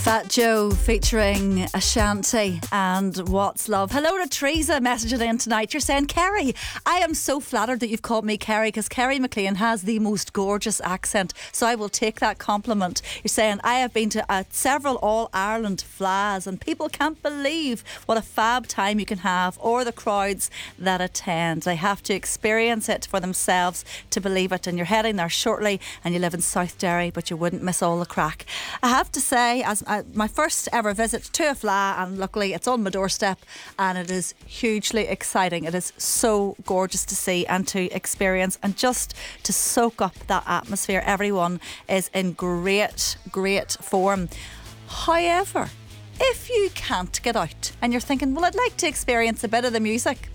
Fat Joe featuring Ashanti and What's Love. Hello to Teresa messaging in tonight. You're saying, Kerry, I am so flattered that you've called me Kerry because Kerry McLean has the most gorgeous accent, so I will take that compliment. You're saying, I have been to several All-Ireland flas and people can't believe what a fab time you can have or the crowds that attend. They have to experience it for themselves to believe it, and you're heading there shortly and you live in South Derry, but you wouldn't miss all the crack. I have to say, as my first ever visit to a fla, and luckily it's on my doorstep, and it is hugely exciting. It is so gorgeous to see and to experience and just to soak up that atmosphere. Everyone is in great form. However, if you can't get out and you're thinking, well, I'd like to experience a bit of the music,